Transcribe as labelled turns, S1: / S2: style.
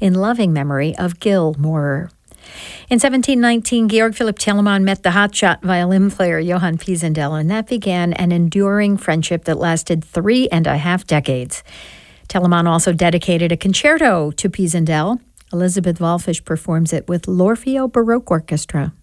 S1: in loving memory of Gil Maurer. In 1719, Georg Philipp Telemann met the hotshot violin player Johann Pisendel, and that began an enduring friendship that lasted 3.5 decades. Telemann also dedicated a concerto to Pisendel. Elizabeth Wallfisch performs it with l'Orfeo Baroque Orchestra.